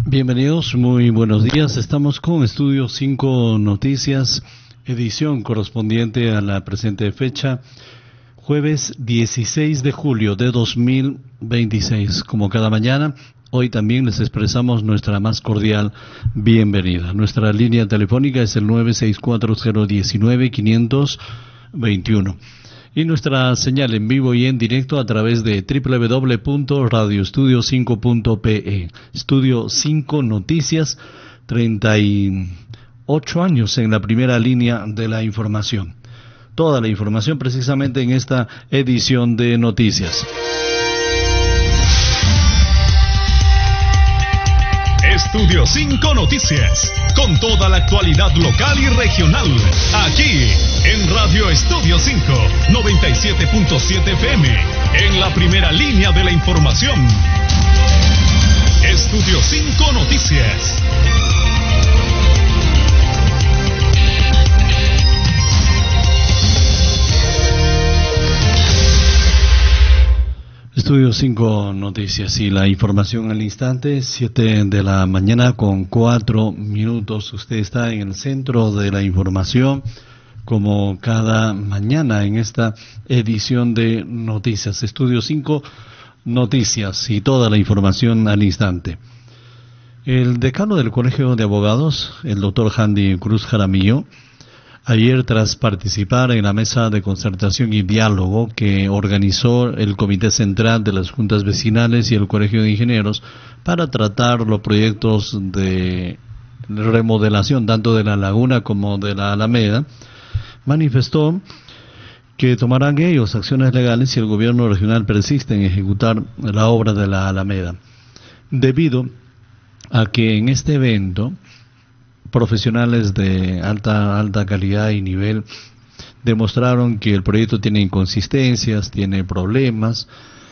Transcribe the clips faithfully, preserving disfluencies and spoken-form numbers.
Bienvenidos, muy buenos días. Estamos con Estudio cinco Noticias, edición correspondiente a la presente fecha, jueves dieciséis de julio de dos mil veintiséis. Como cada mañana, hoy también les expresamos nuestra más cordial bienvenida. Nuestra línea telefónica es el nueve seis cuatro cero uno nueve cinco dos uno. Y nuestra señal en vivo y en directo a través de doble u doble u doble u punto radio estudio cinco punto pe e. Estudio cinco Noticias, treinta y ocho años en la primera línea de la información. Toda la información precisamente en esta edición de noticias. Estudio cinco Noticias, con toda la actualidad local y regional, aquí en Radio Estudio cinco, noventa y siete punto siete F M, en la primera línea de la información. Estudio cinco Noticias. Estudio cinco Noticias y la información al instante, siete de la mañana con cuatro minutos. Usted está en el centro de la información como cada mañana en esta edición de noticias. Estudio cinco Noticias y toda la información al instante. El decano del Colegio de Abogados, el doctor Handy Cruz Jaramillo, ayer, tras participar en la mesa de concertación y diálogo que organizó el Comité Central de las Juntas Vecinales y el Colegio de Ingenieros para tratar los proyectos de remodelación tanto de la Laguna como de la Alameda, manifestó que tomarán ellos acciones legales si el gobierno regional persiste en ejecutar la obra de la Alameda, debido a que en este evento profesionales de alta alta calidad y nivel demostraron que el proyecto tiene inconsistencias, tiene problemas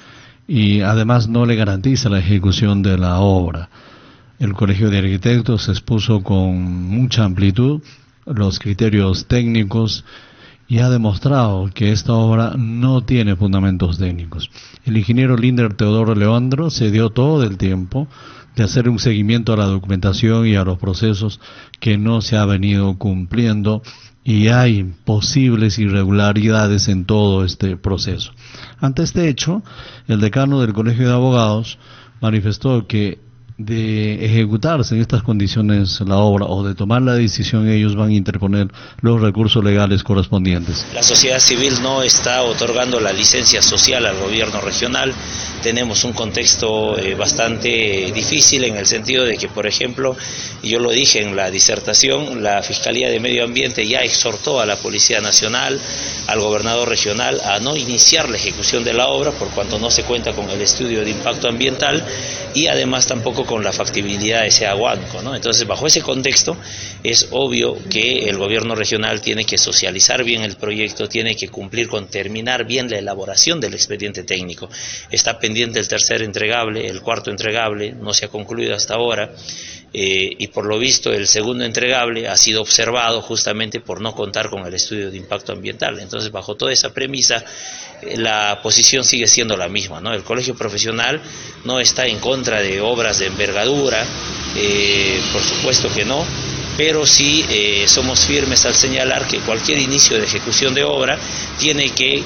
y además no le garantiza la ejecución de la obra. El Colegio de Arquitectos expuso con mucha amplitud los criterios técnicos y ha demostrado que esta obra no tiene fundamentos técnicos. El ingeniero Linder Teodoro Leandro se dio todo el tiempo de hacer un seguimiento a la documentación y a los procesos que no se ha venido cumpliendo y hay posibles irregularidades en todo este proceso. Ante este hecho, el decano del Colegio de Abogados manifestó que de ejecutarse en estas condiciones la obra o de tomar la decisión, ellos van a interponer los recursos legales correspondientes. La sociedad civil no está otorgando la licencia social al gobierno regional. Tenemos un contexto eh, bastante difícil en el sentido de que, por ejemplo, yo lo dije en la disertación, la Fiscalía de Medio Ambiente ya exhortó a la Policía Nacional, al gobernador regional, a no iniciar la ejecución de la obra por cuanto no se cuenta con el estudio de impacto ambiental y además tampoco con la factibilidad de ese aguanco, ¿no? Entonces, bajo ese contexto, es obvio que el gobierno regional tiene que socializar bien el proyecto, tiene que cumplir con terminar bien la elaboración del expediente técnico. Está pendiente el tercer entregable, el cuarto entregable no se ha concluido hasta ahora, eh, y por lo visto el segundo entregable ha sido observado justamente por no contar con el estudio de impacto ambiental. Entonces, bajo toda esa premisa, la posición sigue siendo la misma, ¿no? El colegio profesional no está en contra de obras de envergadura, eh, por supuesto que no, pero sí eh, somos firmes al señalar que cualquier inicio de ejecución de obra tiene que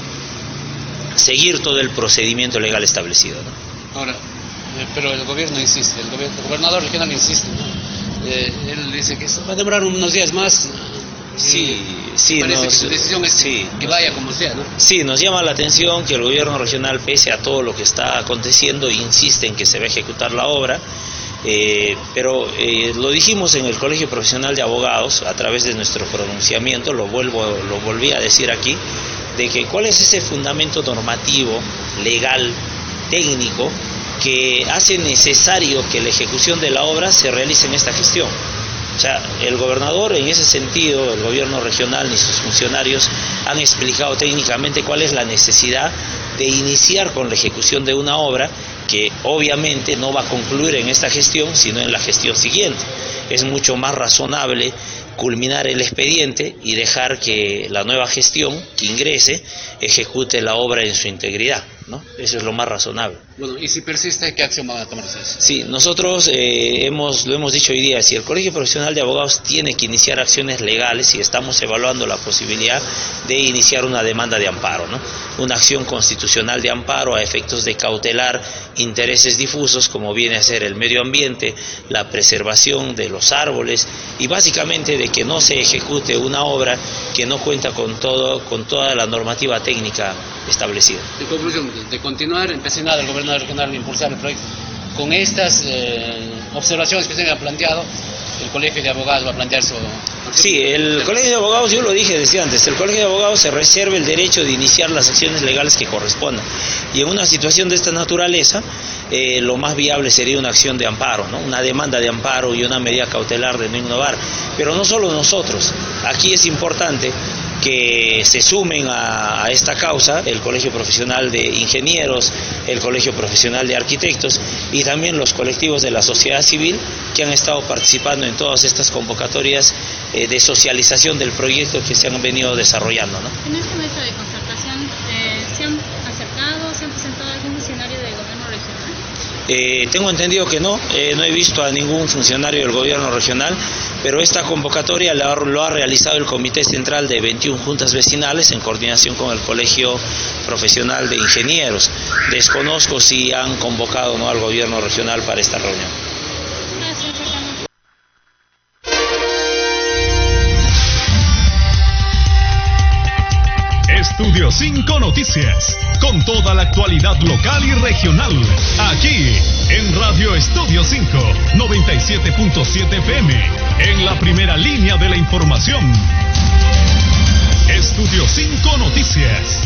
seguir todo el procedimiento legal establecido, ¿no? Ahora, eh, pero el gobierno insiste, el, gobierno, el gobernador regional insiste, ¿no? Eh, él dice que va a demorar unos días más. Sí, sí, parece nos, que su decisión es sí, que vaya como sea, ¿no? Sí, nos llama la atención que el gobierno regional, pese a todo lo que está aconteciendo, insiste en que se va a ejecutar la obra, eh, pero eh, lo dijimos en el Colegio Profesional de Abogados, a través de nuestro pronunciamiento, lo vuelvo, lo volví a decir aquí, de que cuál es ese fundamento normativo, legal, técnico, que hace necesario que la ejecución de la obra se realice en esta gestión. O sea, el gobernador, en ese sentido, el gobierno regional ni sus funcionarios han explicado técnicamente cuál es la necesidad de iniciar con la ejecución de una obra que obviamente no va a concluir en esta gestión, sino en la gestión siguiente. Es mucho más razonable culminar el expediente y dejar que la nueva gestión que ingrese ejecute la obra en su integridad. ¿no? Eso es lo más razonable. Bueno, y si persiste, ¿qué acción van a tomar ustedes? Sí, nosotros eh, hemos, lo hemos dicho hoy día, si el Colegio Profesional de Abogados tiene que iniciar acciones legales y estamos evaluando la posibilidad de iniciar una demanda de amparo, ¿no? Una acción constitucional de amparo a efectos de cautelar intereses difusos como viene a ser el medio ambiente, la preservación de los árboles y básicamente de que no se ejecute una obra que no cuenta con todo, con toda la normativa técnica establecida. En conclusión, de continuar empecinado el gobernador regional a impulsar el proyecto, con estas eh, observaciones que se han planteado, el Colegio de Abogados va a plantear su... Sí, el Colegio de Abogados, yo lo dije desde antes, el Colegio de Abogados se reserva el derecho de iniciar las acciones legales que correspondan. Y en una situación de esta naturaleza, eh, lo más viable sería una acción de amparo, ¿no? Una demanda de amparo y una medida cautelar de no innovar. Pero no solo nosotros, aquí es importante que se sumen a, a esta causa el Colegio Profesional de Ingenieros, el Colegio Profesional de Arquitectos y también los colectivos de la sociedad civil que han estado participando en todas estas convocatorias eh, de socialización del proyecto que se han venido desarrollando, ¿no? En esta mesa de concertación, eh, ¿se han acercado, se han presentado algún funcionario del gobierno regional? Eh, tengo entendido que no, eh, no he visto a ningún funcionario del gobierno regional, pero esta convocatoria lo ha, lo ha realizado el Comité Central de veintiuna Juntas Vecinales en coordinación con el Colegio Profesional de Ingenieros. Desconozco si han convocado o no al gobierno regional para esta reunión. Gracias, Fernando. Estudio cinco Noticias, con toda la actualidad local y regional, aquí en Radio Estudio cinco, noventa y siete punto siete F M, en la primera línea de la información. Estudio cinco Noticias.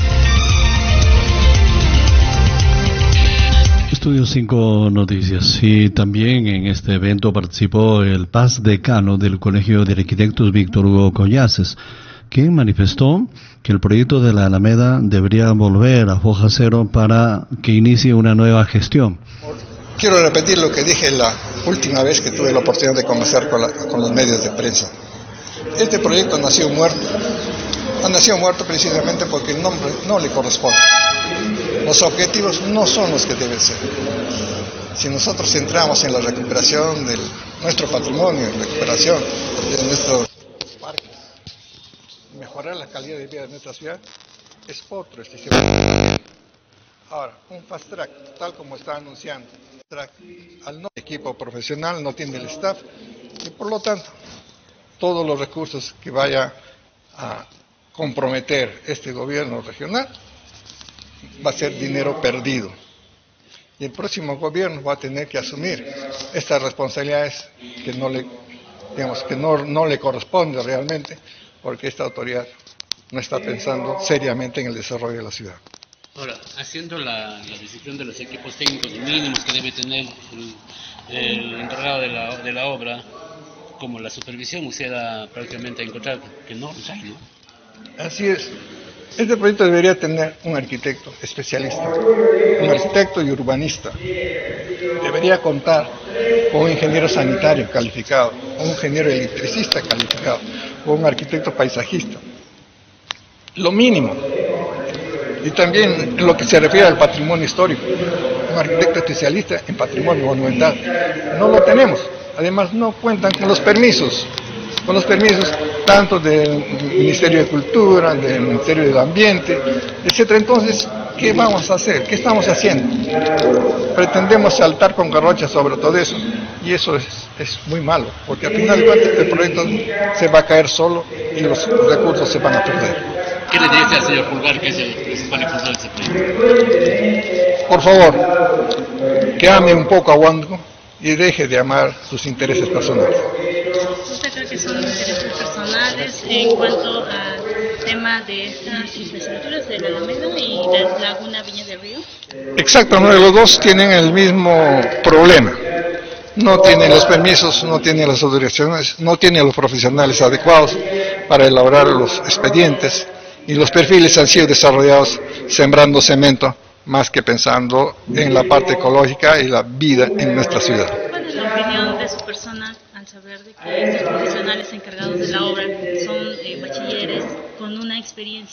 Estudio cinco Noticias. Y también en este evento participó el Paz Decano del Colegio de Arquitectos Víctor Hugo Collaces, quien manifestó que el proyecto de la Alameda debería volver a foja cero para que inicie una nueva gestión. Quiero repetir lo que dije la última vez que tuve la oportunidad de conversar con, la, con los medios de prensa. Este proyecto nació muerto. Ha nacido muerto precisamente porque el nombre no le corresponde. Los objetivos no son los que deben ser. Si nosotros centramos en la recuperación de nuestro patrimonio, en la recuperación de nuestros parques, mejorar la calidad de vida de nuestra ciudad, es otro este sistema. Ahora, un fast track, tal como está anunciando, track, al no equipo profesional, no tiene el staff, y por lo tanto, todos los recursos que vaya a comprometer este gobierno regional, va a ser dinero perdido. Y el próximo gobierno va a tener que asumir estas responsabilidades que no le, digamos, que no, no le corresponde realmente, porque esta autoridad no está pensando seriamente en el desarrollo de la ciudad. Ahora, haciendo la, la decisión de los equipos técnicos mínimos que debe tener el, el encargado de la, de la obra, como la supervisión, usted da prácticamente a encontrar que no los hay, ¿no? Así es. Este proyecto debería tener un arquitecto especialista, un arquitecto y urbanista. Debería contar con un ingeniero sanitario calificado, un ingeniero electricista calificado, o un arquitecto paisajista. Lo mínimo. Y también en lo que se refiere al patrimonio histórico, un arquitecto especialista en patrimonio monumental. No lo tenemos. Además no cuentan con los permisos, con los permisos tanto del Ministerio de Cultura, del Ministerio del Ambiente, etcétera. Entonces, ¿qué vamos a hacer? ¿Qué estamos haciendo? Pretendemos saltar con garrocha sobre todo eso, y eso es, es muy malo, porque al final de cuentas este proyecto se va a caer solo y los recursos se van a perder. ¿Qué le dice al señor Pulgar, que es el principal impulsor de ese proyecto? Por favor, que ame un poco a Huánuco y deje de amar sus intereses personales. ¿Usted cree que son intereses personales en cuanto al tema de estas infraestructuras de la Alameda y la Laguna Viña del Río? Exactamente, los dos tienen el mismo problema. No tienen los permisos, no tienen las autorizaciones, no tienen los profesionales adecuados para elaborar los expedientes, y los perfiles han sido desarrollados sembrando cemento más que pensando en la parte ecológica y la vida en nuestra ciudad. ¿Cuál es la opinión de su persona al saber de que estos profesionales encargados de la obra son eh, bachilleres con una experiencia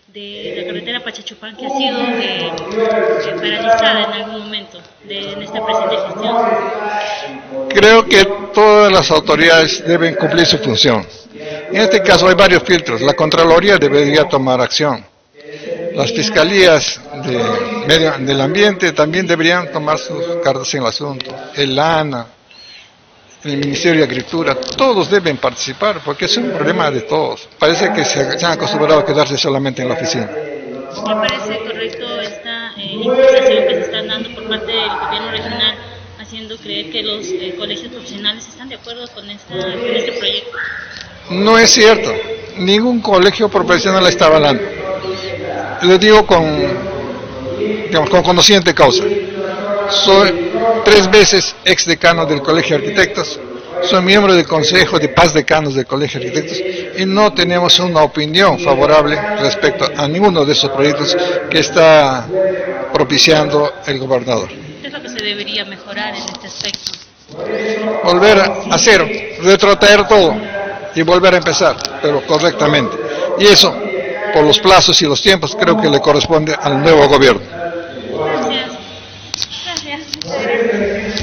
de la carretera Pachachupán, que ha sido eh, eh, paralizada en algún momento de, en esta presente gestión? Creo que todas las autoridades deben cumplir su función. En este caso hay varios filtros. La Contraloría debería tomar acción. Las fiscalías de medio, del ambiente también deberían tomar sus cartas en el asunto. El ANA, el Ministerio de Agricultura, todos deben participar porque es un problema de todos. Parece que se, se han acostumbrado a quedarse solamente en la oficina. ¿Me parece correcto esta eh, impulsación que se está dando por parte del gobierno regional, haciendo creer que los eh, colegios profesionales están de acuerdo con, esta, con este proyecto? No es cierto. Ningún colegio profesional está avalando. Lo digo con, digamos, con conocimiento de causa. Soy tres veces ex decano del Colegio de Arquitectos, soy miembro del Consejo de Paz Decanos del Colegio de Arquitectos y no tenemos una opinión favorable respecto a ninguno de esos proyectos que está propiciando el gobernador. ¿Qué es lo que se debería mejorar en este aspecto? Volver a cero, retrotraer todo y volver a empezar, pero correctamente. Y eso, por los plazos y los tiempos, creo que le corresponde al nuevo gobierno. Gracias. Gracias. Muchas gracias.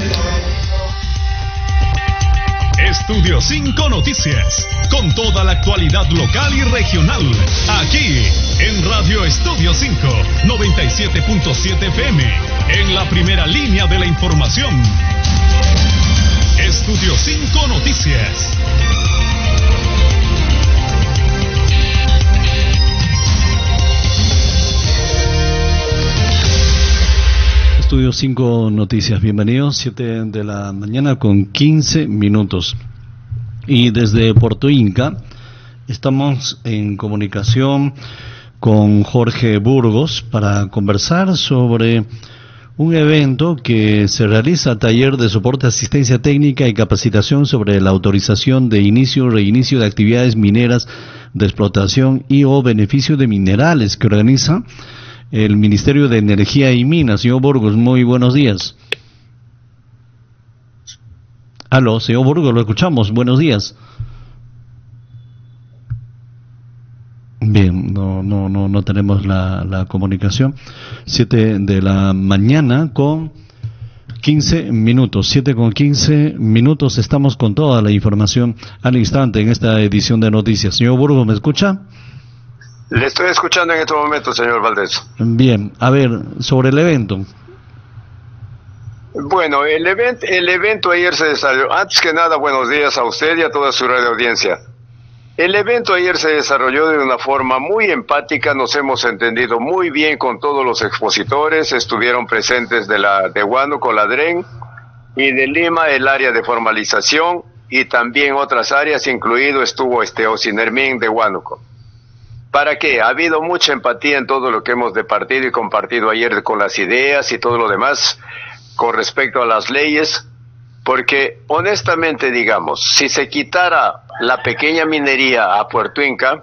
Estudio cinco Noticias, con toda la actualidad local y regional, aquí en Radio Estudio cinco, noventa y siete punto siete F M, en la primera línea de la información. Estudio cinco Noticias. Estudio cinco Noticias, bienvenidos, siete de la mañana con quince minutos. Y desde Puerto Inca estamos en comunicación con Jorge Burgos para conversar sobre un evento que se realiza, taller de soporte, asistencia técnica y capacitación sobre la autorización de inicio o reinicio de actividades mineras de explotación y o beneficio de minerales que organiza el Ministerio de Energía y Minas. Señor Burgos, muy buenos días. Aló, señor Burgos, lo escuchamos. Buenos días. Bien, no, no, no, no tenemos la, la comunicación. Siete de la mañana con quince minutos. Siete con quince minutos. Estamos con toda la información al instante en esta edición de noticias. Señor Burgos, ¿me escucha? Le estoy escuchando en este momento, señor Valdés. Bien, a ver, sobre el evento. Bueno, el, event, el evento ayer se desarrolló. Antes que nada, buenos días a usted y a toda su radio audiencia. El evento ayer se desarrolló de una forma muy empática, nos hemos entendido muy bien con todos los expositores, estuvieron presentes de la de Huánuco, la D R E N, y de Lima el área de formalización, y también otras áreas, incluido estuvo este Ocinermín de Huánuco. ¿Para qué? Ha habido mucha empatía en todo lo que hemos departido y compartido ayer con las ideas y todo lo demás con respecto a las leyes, porque honestamente, digamos, si se quitara la pequeña minería a Puerto Inca,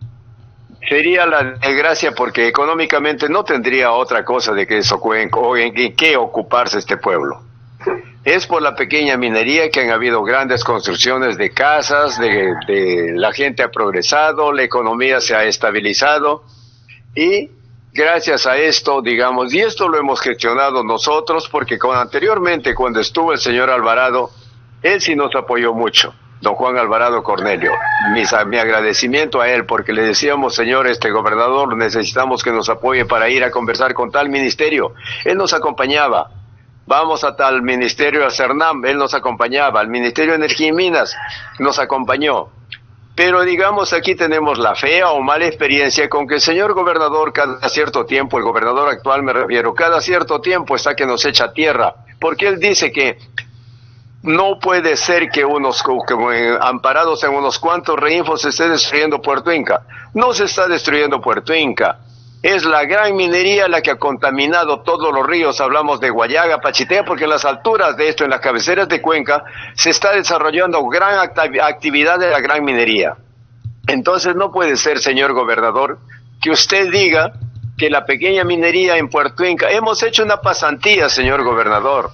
sería la desgracia porque económicamente no tendría otra cosa de que eso, o en qué ocuparse este pueblo. Es por la pequeña minería que han habido grandes construcciones de casas, de, de la gente ha progresado, la economía se ha estabilizado y gracias a esto, digamos, y esto lo hemos gestionado nosotros porque con, anteriormente cuando estuvo el señor Alvarado, él sí nos apoyó mucho, don Juan Alvarado Cornelio. Mis, mi agradecimiento a él porque le decíamos, señor este gobernador, necesitamos que nos apoye para ir a conversar con tal ministerio. Él nos acompañaba. Vamos a tal ministerio, a CERNAM, él nos acompañaba, al Ministerio de Energía y Minas nos acompañó. Pero digamos, aquí tenemos la fea o mala experiencia con que el señor gobernador cada cierto tiempo, el gobernador actual me refiero, cada cierto tiempo está que nos echa tierra, porque él dice que no puede ser que unos, que, amparados en unos cuantos reinfos, se esté destruyendo Puerto Inca. No se está destruyendo Puerto Inca. Es la gran minería la que ha contaminado todos los ríos, hablamos de Guayaga, Pachitea, porque en las alturas de esto, en las cabeceras de Cuenca, se está desarrollando gran actividad de la gran minería. Entonces no puede ser, señor gobernador, que usted diga que la pequeña minería en Puerto Inca, hemos hecho una pasantía, señor gobernador,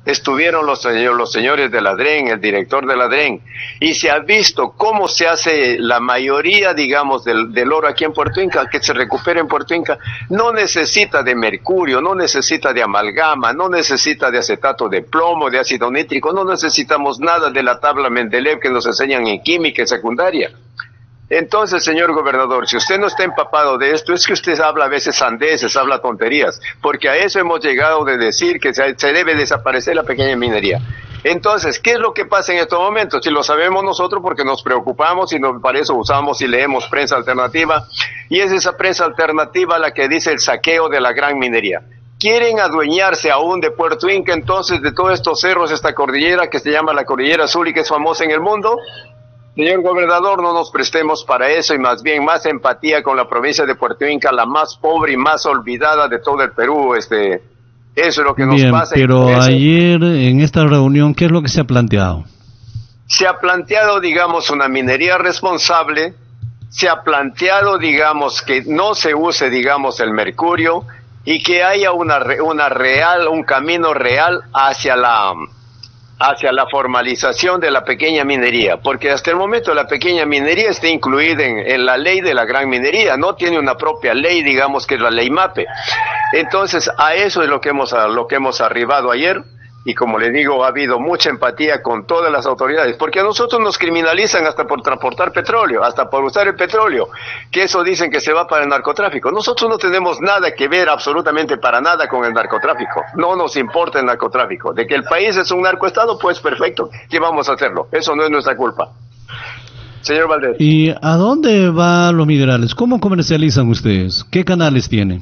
estuvieron los, los señores de la D R E N, el director de la D R E N, y se ha visto cómo se hace la mayoría, digamos, del, del oro aquí en Puerto Inca, que se recupera en Puerto Inca. No necesita de mercurio, no necesita de amalgama, no necesita de acetato de plomo, de ácido nítrico, no necesitamos nada de la tabla Mendeleev que nos enseñan en química y secundaria. Entonces, señor gobernador, si usted no está empapado de esto, es que usted habla a veces sandeces, habla tonterías, porque a eso hemos llegado de decir que se, se debe desaparecer la pequeña minería. Entonces, ¿qué es lo que pasa en estos momentos? Si lo sabemos nosotros porque nos preocupamos y nos, para eso usamos y leemos prensa alternativa, y es esa prensa alternativa la que dice el saqueo de la gran minería. Quieren adueñarse aún de Puerto Inca, entonces, de todos estos cerros, esta cordillera que se llama la Cordillera Azul y que es famosa en el mundo. Señor gobernador, no nos prestemos para eso y más bien más empatía con la provincia de Puerto Inca, la más pobre y más olvidada de todo el Perú. Este, eso es lo que nos Bien, pasa. Pero ayer en esta reunión, ¿qué es lo que se ha planteado? Se ha planteado, digamos, una minería responsable, se ha planteado, digamos, que no se use, digamos, el mercurio y que haya una, una real, un camino real hacia la... hacia la formalización de la pequeña minería, porque hasta el momento la pequeña minería está incluida en, en la ley de la gran minería, no tiene una propia ley, digamos, que es la ley MAPE. Entonces, a eso es lo que hemos, a lo que hemos arribado ayer, y como le digo, ha habido mucha empatía con todas las autoridades, porque a nosotros nos criminalizan hasta por transportar petróleo, hasta por usar el petróleo, que eso dicen que se va para el narcotráfico. Nosotros no tenemos nada que ver, absolutamente para nada, con el narcotráfico. No nos importa el narcotráfico. De que el país es un narcoestado, pues perfecto, ¿qué vamos a hacerlo? Eso no es nuestra culpa. Señor Valdés. ¿Y a dónde van los minerales? ¿Cómo comercializan ustedes? ¿Qué canales tienen?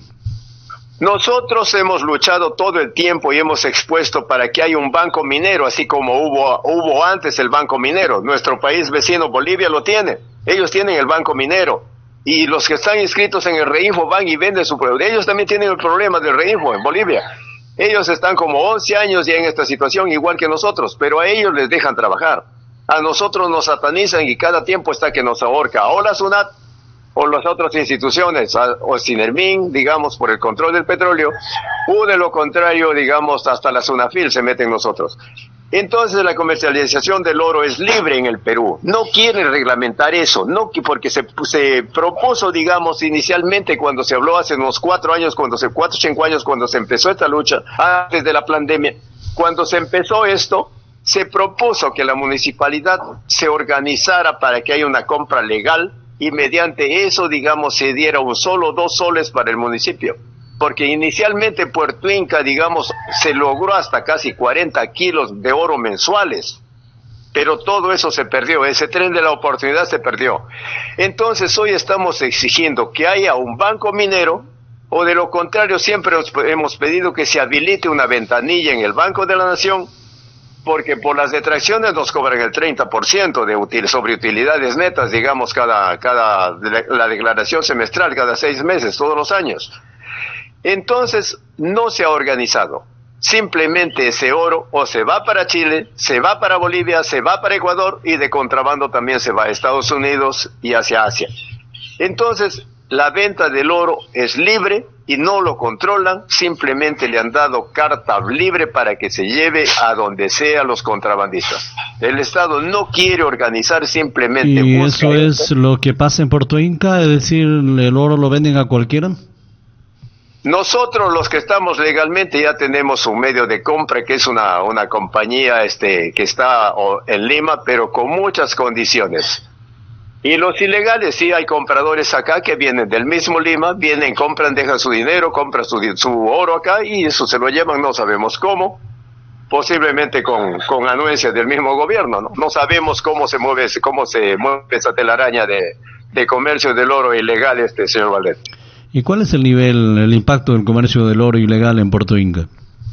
Nosotros hemos luchado todo el tiempo y hemos expuesto para que haya un banco minero, así como hubo, hubo antes el banco minero. Nuestro país vecino Bolivia lo tiene. Ellos tienen el banco minero. Y los que están inscritos en el Reinfo van y venden su producto. Ellos también tienen el problema del Reinfo en Bolivia. Ellos están como once años ya en esta situación, igual que nosotros, pero a ellos les dejan trabajar. A nosotros nos satanizan y cada tiempo está que nos ahorca o la SUNAT o las otras instituciones, o Sinermin, digamos, por el control del petróleo, o de lo contrario, digamos, hasta la SUNAFIL se mete en nosotros. Entonces la comercialización del oro es libre en el Perú. No quieren reglamentar eso, no porque se, se propuso, digamos, inicialmente cuando se habló hace unos cuatro años, cuando se, cuatro o cinco años, cuando se empezó esta lucha, antes de la pandemia, cuando se empezó esto, se propuso que la municipalidad se organizara para que haya una compra legal, y mediante eso, digamos, se diera un solo dos soles para el municipio, porque inicialmente Puerto Inca, digamos, se logró hasta casi cuarenta kilos de oro mensuales, pero todo eso se perdió, ese tren de la oportunidad se perdió. Entonces hoy estamos exigiendo que haya un banco minero, o de lo contrario siempre hemos pedido que se habilite una ventanilla en el Banco de la Nación, porque por las detracciones nos cobran el treinta por ciento de util, sobre utilidades netas, digamos, cada, cada, la declaración semestral, cada seis meses, todos los años. Entonces, no se ha organizado. Simplemente ese oro o se va para Chile, se va para Bolivia, se va para Ecuador, y de contrabando también se va a Estados Unidos y hacia Asia. Entonces, la venta del oro es libre y no lo controlan, simplemente le han dado carta libre para que se lleve a donde sea los contrabandistas. El Estado no quiere organizar, simplemente... ¿Y eso es lo que pasa en Puerto Inca? Es decir, ¿el oro lo venden a cualquiera? Nosotros los que estamos legalmente ya tenemos un medio de compra que es una, una compañía este, que está en Lima, pero con muchas condiciones. Y los ilegales, sí hay compradores acá que vienen del mismo Lima, vienen, compran, dejan su dinero, compran su, su oro acá y eso se lo llevan, no sabemos cómo, posiblemente con, con anuencias del mismo gobierno, ¿no? No sabemos cómo se mueve, cómo se mueve esa telaraña de, de comercio del oro ilegal, este señor Valdés. ¿Y cuál es el nivel, el impacto del comercio del oro ilegal en Puerto Inca?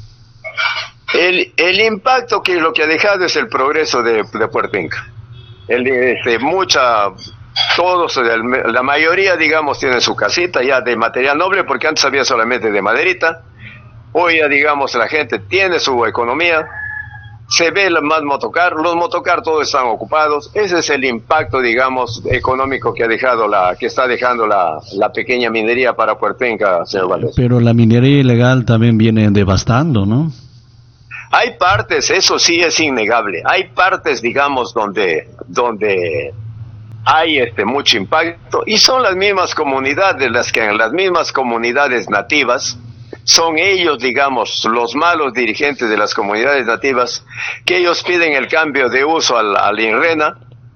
El, el impacto que lo que ha dejado es el progreso de, de Puerto Inca. El, este, mucha, todos, la mayoría, digamos, tienen su casita ya de material noble, porque antes había solamente de maderita. Hoy ya, digamos, la gente tiene su economía, se ve más motocar, los motocar todos están ocupados. Ese es el impacto, digamos, económico que ha dejado la, que está dejando la, la pequeña minería para Puerto Inca, señor Valdés. Pero la minería ilegal también viene devastando, ¿no? Hay partes, eso sí es innegable, hay partes, digamos, donde, donde hay este mucho impacto, y son las mismas comunidades, las que en las mismas comunidades nativas, son ellos, digamos, los malos dirigentes de las comunidades nativas, que ellos piden el cambio de uso al, al INRENA,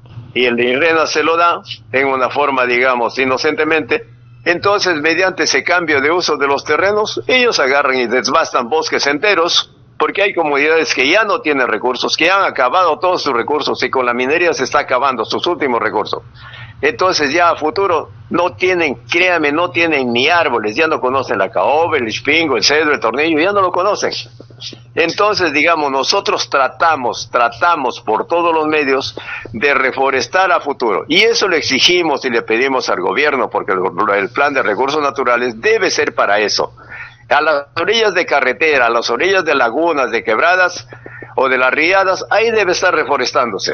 y el INRENA se lo da en una forma, digamos, inocentemente. Entonces, mediante ese cambio de uso de los terrenos, ellos agarran y desbastan bosques enteros, porque hay comunidades que ya no tienen recursos, que han acabado todos sus recursos, y con la minería se está acabando sus últimos recursos. Entonces ya a futuro no tienen, créame, no tienen ni árboles, ya no conocen la caoba, el espingo, el cedro, el tornillo, ya no lo conocen. Entonces, digamos, nosotros tratamos, tratamos por todos los medios de reforestar a futuro, y eso le exigimos y le pedimos al gobierno, porque el, el plan de recursos naturales debe ser para eso. A las orillas de carretera, a las orillas de lagunas, de quebradas o de las riadas, ahí debe estar reforestándose.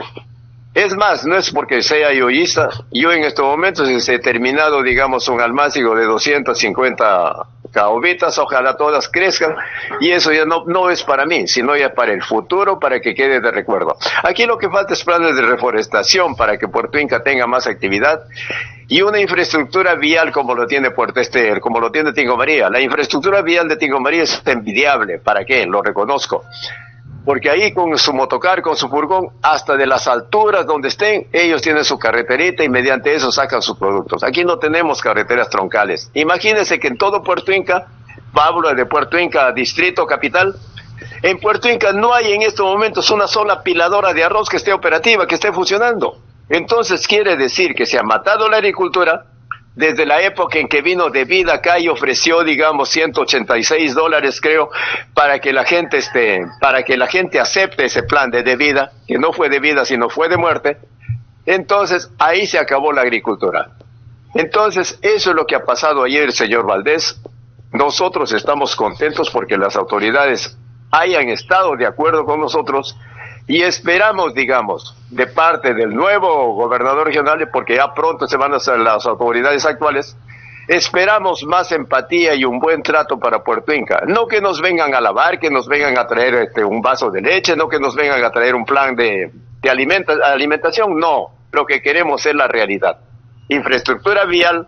Es más, no es porque sea yoísta, yo en estos momentos he terminado, digamos, un almácigo de doscientas cincuenta caobitas, ojalá todas crezcan, y eso ya no, no es para mí, sino ya para el futuro, para que quede de recuerdo. Aquí lo que falta es planes de reforestación para que Puerto Inca tenga más actividad, y una infraestructura vial como lo tiene Puerto Este, como lo tiene Tingo María. La infraestructura vial de Tingo María es envidiable, ¿para qué? Lo reconozco. Porque ahí con su motocar, con su furgón, hasta de las alturas donde estén, ellos tienen su carreterita y mediante eso sacan sus productos. Aquí no tenemos carreteras troncales. Imagínense que en todo Puerto Inca, Pablo de Puerto Inca, distrito capital, en Puerto Inca no hay en estos momentos una sola piladora de arroz que esté operativa, que esté funcionando. Entonces quiere decir que se ha matado la agricultura. Desde la época en que vino De Vida acá y ofreció, digamos, ciento ochenta y seis dólares, creo, para que la gente esté, para que la gente acepte ese plan de De Vida, que no fue de vida, sino fue de muerte. Entonces, ahí se acabó la agricultura. Entonces, eso es lo que ha pasado ayer, señor Valdés. Nosotros estamos contentos porque las autoridades hayan estado de acuerdo con nosotros, y esperamos, digamos, de parte del nuevo gobernador regional, porque ya pronto se van a hacer las autoridades actuales, esperamos más empatía y un buen trato para Puerto Inca. No que nos vengan a lavar, que nos vengan a traer este, un vaso de leche, no que nos vengan a traer un plan de, de alimenta, alimentación, no. Lo que queremos es la realidad. Infraestructura vial,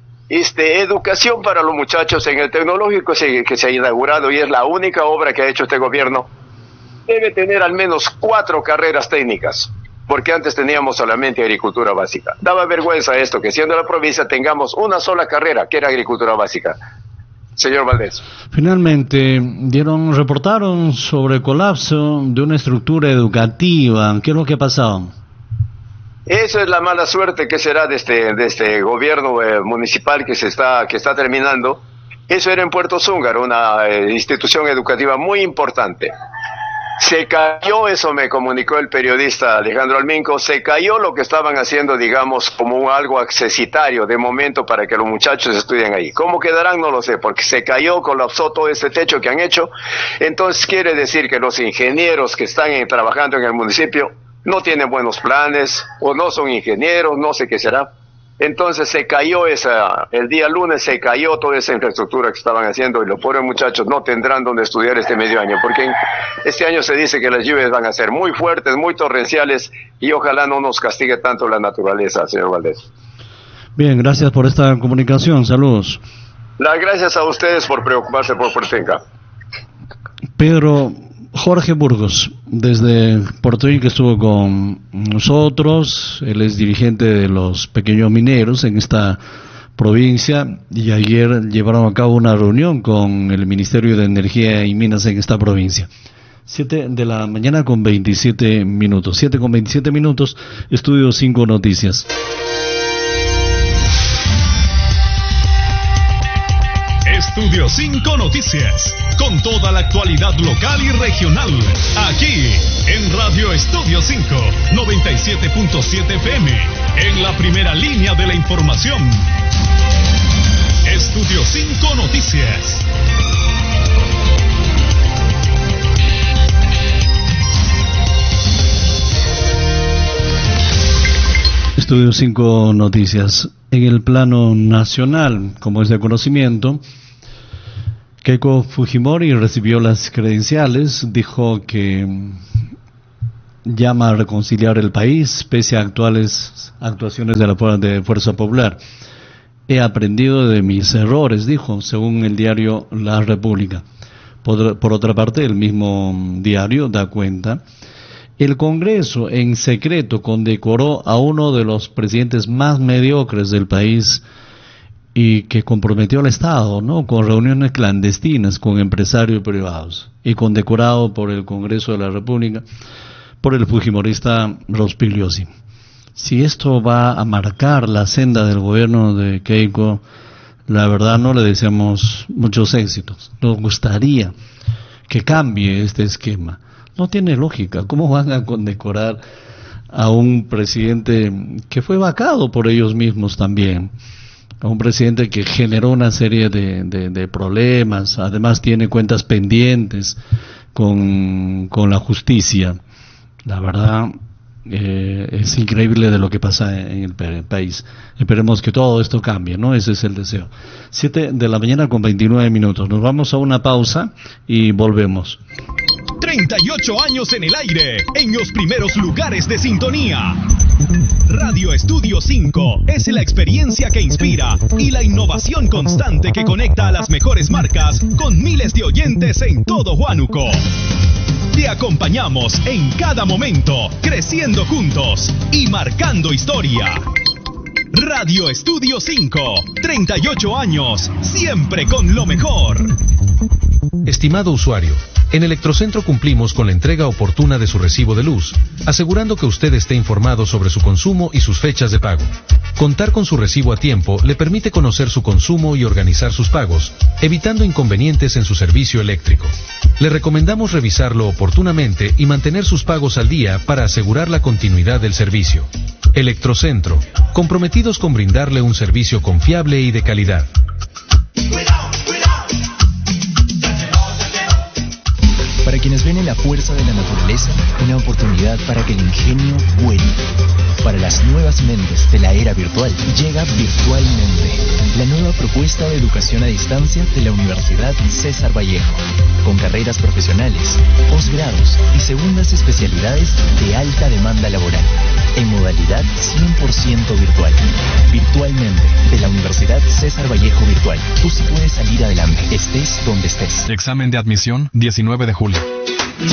este, educación para los muchachos en el tecnológico que se ha inaugurado, y es la única obra que ha hecho este gobierno. Debe tener al menos cuatro carreras técnicas, porque antes teníamos solamente agricultura básica. Daba vergüenza esto, que siendo la provincia tengamos una sola carrera, que era agricultura básica. Señor Valdés. Finalmente, dieron, reportaron sobre el colapso de una estructura educativa. ¿Qué es lo que ha pasado? Eso es la mala suerte que será de este, de este gobierno eh, municipal que se está, que está terminando. Eso era en Puerto Zúngaro, una eh, institución educativa muy importante. Se cayó, eso me comunicó el periodista Alejandro Alminco, se cayó lo que estaban haciendo, digamos, como un algo accesitario de momento para que los muchachos estudien ahí. ¿Cómo quedarán? No lo sé, porque se cayó, colapsó todo ese techo que han hecho. Entonces quiere decir que los ingenieros que están en, trabajando en el municipio no tienen buenos planes, o no son ingenieros, no sé qué será. Entonces se cayó esa, el día lunes se cayó toda esa infraestructura que estaban haciendo, y los pobres muchachos no tendrán donde estudiar este medio año, porque este año se dice que las lluvias van a ser muy fuertes, muy torrenciales, y ojalá no nos castigue tanto la naturaleza, señor Valdés. Bien, gracias por esta comunicación, saludos. Las gracias a ustedes por preocuparse por Puerto Inca. Pedro Jorge Burgos, desde Puerto Inca, estuvo con nosotros. Él es dirigente de los pequeños mineros en esta provincia, y ayer llevaron a cabo una reunión con el Ministerio de Energía y Minas en esta provincia. Siete de la mañana con veintisiete minutos. Siete con veintisiete minutos, Estudio cinco Noticias. Estudio cinco Noticias, con toda la actualidad local y regional, aquí en Radio Estudio cinco, noventa y siete punto siete F M, en la primera línea de la información. Estudio cinco Noticias. Estudio cinco Noticias. En el plano nacional, como es de conocimiento, Keiko Fujimori recibió las credenciales, dijo que llama a reconciliar el país pese a actuales actuaciones de la de Fuerza Popular. He aprendido de mis errores, dijo, según el diario La República. Por, por otra parte, el mismo diario da cuenta, el Congreso en secreto condecoró a uno de los presidentes más mediocres del país y que comprometió al Estado, ¿no?, con reuniones clandestinas con empresarios privados, y condecorado por el Congreso de la República por el fujimorista Rospigliosi. Si esto va a marcar la senda del gobierno de Keiko, la verdad no le deseamos muchos éxitos. Nos gustaría que cambie este esquema. No tiene lógica. ¿Cómo van a condecorar a un presidente que fue vacado por ellos mismos también? A un presidente que generó una serie de, de, de problemas, además tiene cuentas pendientes con, con la justicia. La verdad, eh, es increíble de lo que pasa en el, en el país. Esperemos que todo esto cambie, ¿no? Ese es el deseo. Siete de la mañana con veintinueve minutos. Nos vamos a una pausa y volvemos. treinta y ocho años en el aire, en los primeros lugares de sintonía. Radio Estudio cinco es la experiencia que inspira y la innovación constante que conecta a las mejores marcas con miles de oyentes en todo Huánuco. Te acompañamos en cada momento, creciendo juntos y marcando historia. Radio Estudio cinco, treinta y ocho años, siempre con lo mejor. Estimado usuario, en Electrocentro cumplimos con la entrega oportuna de su recibo de luz, asegurando que usted esté informado sobre su consumo y sus fechas de pago. Contar con su recibo a tiempo le permite conocer su consumo y organizar sus pagos, evitando inconvenientes en su servicio eléctrico. Le recomendamos revisarlo oportunamente y mantener sus pagos al día para asegurar la continuidad del servicio. Electrocentro, comprometidos con brindarle un servicio confiable y de calidad. Para quienes ven en la fuerza de la naturaleza una oportunidad para que el ingenio vuele. Para las nuevas mentes de la era virtual, llega Virtualmente, la nueva propuesta de educación a distancia de la Universidad César Vallejo, con carreras profesionales, posgrados y segundas especialidades de alta demanda laboral, en modalidad cien por ciento virtual. Virtualmente, de la Universidad César Vallejo Virtual. Tú sí puedes salir adelante, estés donde estés. Examen de admisión, diecinueve de julio.